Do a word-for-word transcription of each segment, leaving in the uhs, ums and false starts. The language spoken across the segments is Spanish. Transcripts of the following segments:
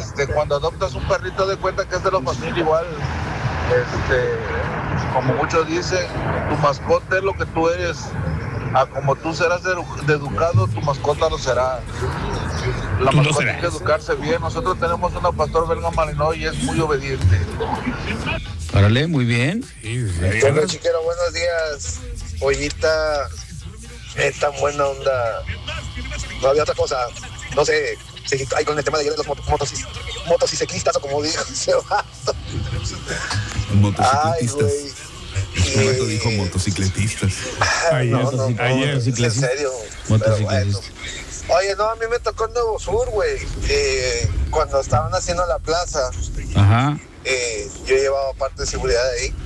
este, cuando adoptas un perrito, de cuenta que es de la familia igual. Este, como muchos dicen, tu mascota es lo que tú eres. A como tú serás de, de educado, tu mascota lo será. La Tú lo mascota serás. tiene que educarse bien. Nosotros tenemos una pastor belga malinois y es muy obediente. Órale, muy bien. Sí, sí, ¿Qué onda, chiquero? Buenos días. Pollita, es tan buena onda. No había otra cosa. No sé, si hay con el tema de ayer de los motos, motocis, motociclistas o como dijo ese vato. Ay, Motocicletistas. güey. Este vato dijo motocicletistas. Ay, no, no, no, Ayer. es en serio. Pero bueno. Oye, no, a mí me tocó en Nuevo Sur, güey. Eh, cuando estaban haciendo la plaza, Ajá. eh, yo llevaba parte de seguridad de ahí.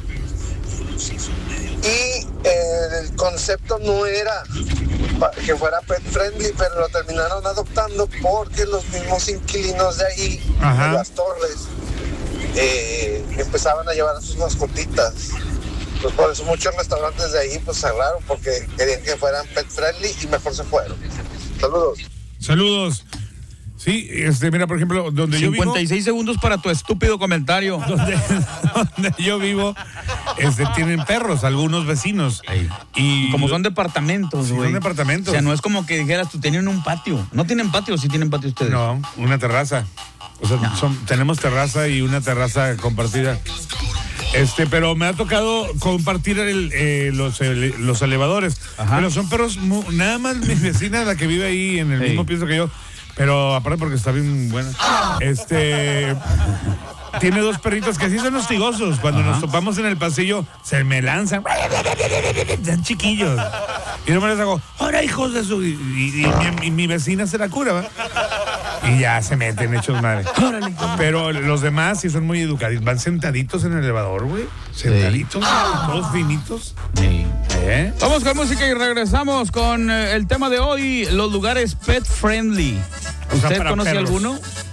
Y eh, el concepto no era pa- que fuera pet friendly, pero lo terminaron adoptando porque los mismos inquilinos de ahí, Ajá. de las torres, eh, empezaban a llevar a sus mascotitas. Pues por eso muchos restaurantes de ahí pues cerraron porque querían que fueran pet friendly y mejor se fueron. Saludos. Saludos. Sí, este, mira, por ejemplo, donde yo vivo, cincuenta y seis segundos para tu estúpido comentario. donde, donde yo vivo, este, tienen perros, algunos vecinos. Y Como son departamentos, Sí, güey. son departamentos. O sea, no es como que dijeras, tú tenían un patio. ¿No tienen patio o sí tienen patio ustedes? No, una terraza. O sea, No. son- tenemos terraza y una terraza compartida. Este, pero me ha tocado compartir el, eh, los, ele- los elevadores. Ajá. Pero son perros, mu- nada más mi vecina, la que vive ahí en el Ey. mismo piso que yo. Pero aparte porque está bien buena. Este. Tiene dos perritos que sí son hostigosos. Cuando nos topamos en el pasillo, se me lanzan. Están chiquillos. Y no me les hago, ahora hijos de su. Y, y- y mi, y mi vecina se la cura, ¿va? Y ya se meten hechos madre. Pero los demás sí son muy educados. Van sentaditos en el elevador, güey. Sentaditos, todos finitos. Sí. ¿Eh? Vamos con música y regresamos con eh, el tema de hoy, los lugares pet friendly. O sea, ¿Usted para conoce perros. alguno?